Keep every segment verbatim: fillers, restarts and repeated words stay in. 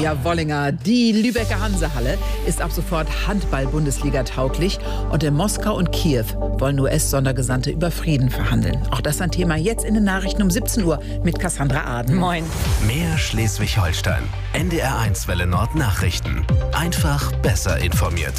Ja, Wollinger, die Lübecker Hansehalle ist ab sofort Handball-Bundesliga tauglich und in Moskau und Kiew wollen U S-Sondergesandte über Frieden verhandeln. Auch das ein Thema jetzt in den Nachrichten um siebzehn Uhr mit Cassandra Aden. Moin. Mehr Schleswig-Holstein. N D R eins Welle Nord Nachrichten. Einfach besser informiert.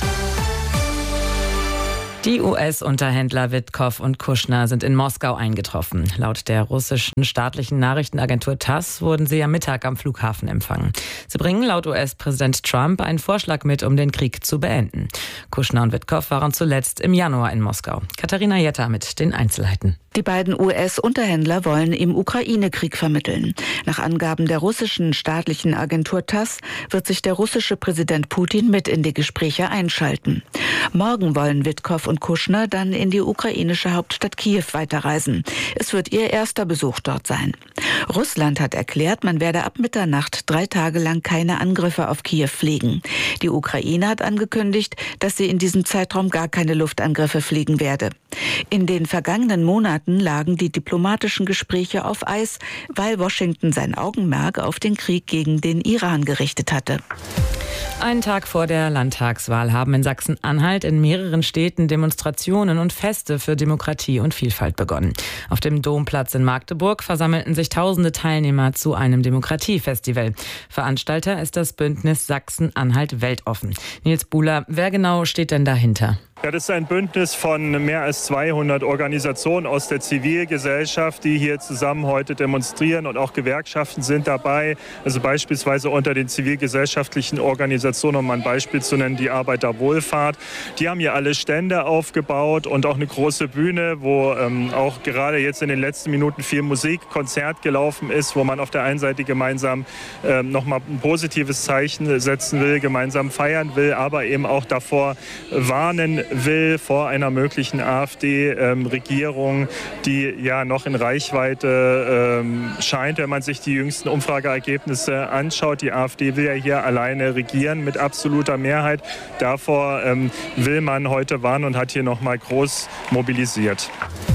Die U S-Unterhändler Witkow und Kushner sind in Moskau eingetroffen. Laut der russischen staatlichen Nachrichtenagentur TASS wurden sie am Mittag am Flughafen empfangen. Sie bringen laut U S-Präsident Trump einen Vorschlag mit, um den Krieg zu beenden. Kushner und Witkow waren zuletzt im Januar in Moskau. Katharina Jetta mit den Einzelheiten. Die beiden U S-Unterhändler wollen im Ukraine-Krieg vermitteln. Nach Angaben der russischen staatlichen Agentur TASS wird sich der russische Präsident Putin mit in die Gespräche einschalten. Morgen wollen Witkow und Kushner dann in die ukrainische Hauptstadt Kiew weiterreisen. Es wird ihr erster Besuch dort sein. Russland hat erklärt, man werde ab Mitternacht drei Tage lang keine Angriffe auf Kiew fliegen. Die Ukraine hat angekündigt, dass sie in diesem Zeitraum gar keine Luftangriffe fliegen werde. In den vergangenen Monaten lagen die diplomatischen Gespräche auf Eis, weil Washington sein Augenmerk auf den Krieg gegen den Iran gerichtet hatte. Einen Tag vor der Landtagswahl haben in Sachsen-Anhalt in mehreren Städten Demonstrationen und Feste für Demokratie und Vielfalt begonnen. Auf dem Domplatz in Magdeburg versammelten sich tausende Teilnehmer zu einem Demokratiefestival. Veranstalter ist das Bündnis Sachsen-Anhalt weltoffen. Nils Buhler, wer genau steht denn dahinter? Ja, das ist ein Bündnis von mehr als zweihundert Organisationen aus der Zivilgesellschaft, die hier zusammen heute demonstrieren, und auch Gewerkschaften sind dabei. Also beispielsweise unter den zivilgesellschaftlichen Organisationen, um ein Beispiel zu nennen, die Arbeiterwohlfahrt. Die haben hier alle Stände aufgebaut und auch eine große Bühne, wo ähm, auch gerade jetzt in den letzten Minuten viel Musik, Konzert gelaufen ist, wo man auf der einen Seite gemeinsam ähm, nochmal ein positives Zeichen setzen will, gemeinsam feiern will, aber eben auch davor warnen will vor einer möglichen AfD-Regierung, ähm, die ja noch in Reichweite ähm, scheint, wenn man sich die jüngsten Umfrageergebnisse anschaut. Die AfD will ja hier alleine regieren mit absoluter Mehrheit. Davor ähm, will man heute warnen und hat hier noch mal groß mobilisiert.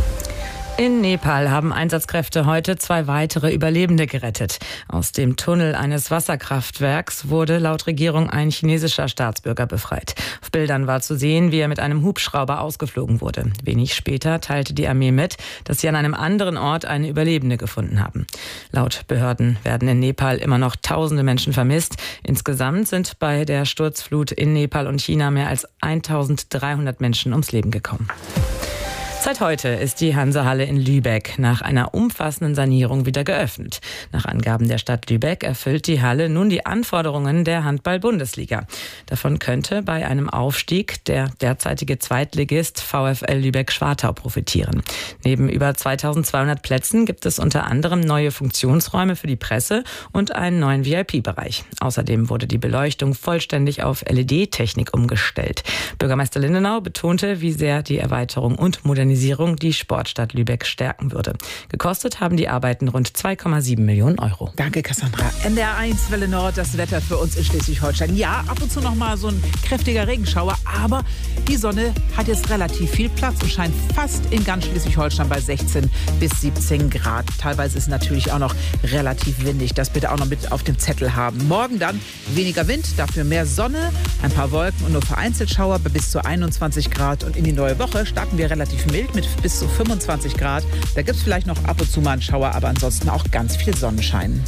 In Nepal haben Einsatzkräfte heute zwei weitere Überlebende gerettet. Aus dem Tunnel eines Wasserkraftwerks wurde laut Regierung ein chinesischer Staatsbürger befreit. Auf Bildern war zu sehen, wie er mit einem Hubschrauber ausgeflogen wurde. Wenig später teilte die Armee mit, dass sie an einem anderen Ort eine Überlebende gefunden haben. Laut Behörden werden in Nepal immer noch tausende Menschen vermisst. Insgesamt sind bei der Sturzflut in Nepal und China mehr als eintausenddreihundert Menschen ums Leben gekommen. Seit heute ist die Hansehalle in Lübeck nach einer umfassenden Sanierung wieder geöffnet. Nach Angaben der Stadt Lübeck erfüllt die Halle nun die Anforderungen der Handball-Bundesliga. Davon könnte bei einem Aufstieg der derzeitige Zweitligist VfL Lübeck-Schwartau profitieren. Neben über zweitausendzweihundert Plätzen gibt es unter anderem neue Funktionsräume für die Presse und einen neuen V I P-Bereich. Außerdem wurde die Beleuchtung vollständig auf L E D-Technik umgestellt. Bürgermeister Lindenau betonte, wie sehr die Erweiterung und Modernisierung die Sportstadt Lübeck stärken würde. Gekostet haben die Arbeiten rund zwei Komma sieben Millionen Euro. Danke, Cassandra. N D R eins Welle Nord, das Wetter für uns in Schleswig-Holstein. Ja, ab und zu noch mal so ein kräftiger Regenschauer, aber die Sonne hat jetzt relativ viel Platz und scheint fast in ganz Schleswig-Holstein bei sechzehn bis siebzehn Grad. Teilweise ist es natürlich auch noch relativ windig. Das bitte auch noch mit auf dem Zettel haben. Morgen dann weniger Wind, dafür mehr Sonne, ein paar Wolken und nur vereinzelt Schauer bei bis zu einundzwanzig Grad. Und in die neue Woche starten wir relativ mild mit bis zu fünfundzwanzig Grad. Da gibt es vielleicht noch ab und zu mal einen Schauer, aber ansonsten auch ganz viel Sonnenschein.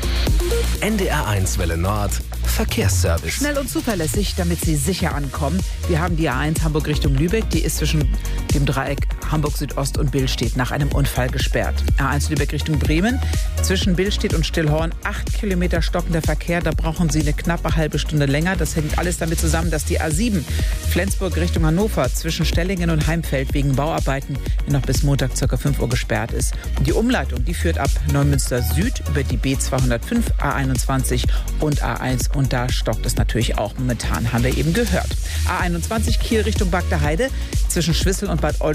N D R eins Welle Nord Verkehrsservice. Schnell und zuverlässig, damit Sie sicher ankommen. Wir haben die A eins Hamburg Richtung Lübeck. Die ist zwischen dem Dreieck Hamburg Südost und Billstedt nach einem Unfall gesperrt. A eins Lübeck Richtung Bremen. Zwischen Billstedt und Stillhorn acht Kilometer stockender Verkehr. Da brauchen Sie eine knappe halbe Stunde länger. Das hängt alles damit zusammen, dass die A sieben Flensburg Richtung Hannover zwischen Stellingen und Heimfeld wegen Bauarbeiten noch bis Montag ca. fünf Uhr gesperrt ist. Und die Umleitung, die führt ab Neumünster Süd über die B zweihundertfünf, A einundzwanzig und A eins. Und da stockt es natürlich auch momentan, haben wir eben gehört. A einundzwanzig Kiel Richtung Bagdaheide zwischen Schwissel und Bad Oldesloe Nord.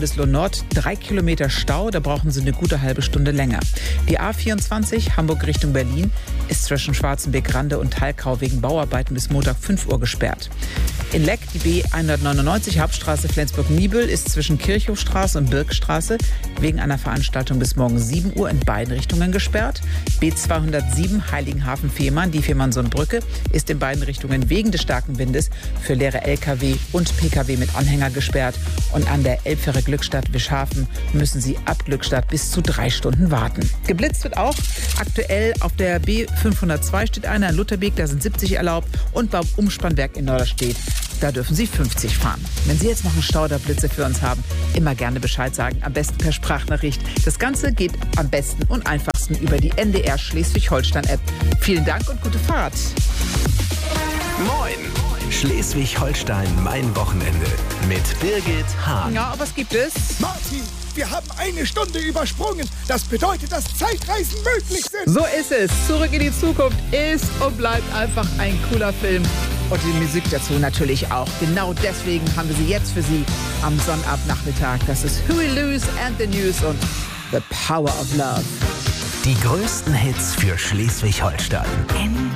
Nord drei Kilometer Stau, da brauchen Sie eine gute halbe Stunde länger. Die A vierundzwanzig Hamburg Richtung Berlin ist zwischen Schwarzenbeck-Rande und Talkau wegen Bauarbeiten bis Montag fünf Uhr gesperrt. In Leck die B hundertneunundneunzig Hauptstraße Flensburg-Niebüll ist zwischen Kirchhofstraße und Birkstraße wegen einer Veranstaltung bis morgen sieben Uhr in beiden Richtungen gesperrt. B zweihundertsieben Heiligenhafen-Fehmarn, die Fehmarnsundbrücke, ist in beiden Richtungen wegen des starken Windes für leere L K W und P K W mit Anhänger gesperrt. Und an der Elbfähre Glückstadt-Wischhafen müssen Sie ab Glückstadt bis zu drei Stunden warten. Geblitzt wird auch. Aktuell auf der B fünfhundertzwei steht einer in Lutherbeek, da sind siebzig erlaubt. Und beim Umspannwerk in Norderstedt, da dürfen Sie fünfzig fahren. Wenn Sie jetzt noch einen Stauderblitze für uns haben, immer gerne Bescheid sagen. Am besten per Sprachnachricht. Das Ganze geht am besten und einfachsten über die N D R Schleswig-Holstein-App. Vielen Dank und gute Fahrt. Moin! Schleswig-Holstein, mein Wochenende. Mit Birgit Hahn. Ja, was gibt es? Martin, wir haben eine Stunde übersprungen. Das bedeutet, dass Zeitreisen möglich sind. So ist es. Zurück in die Zukunft ist und bleibt einfach ein cooler Film. Und die Musik dazu natürlich auch. Genau deswegen haben wir sie jetzt für Sie am Sonnabendnachmittag. Das ist Huey Lewis and the News und The Power of Love. Die größten Hits für Schleswig-Holstein.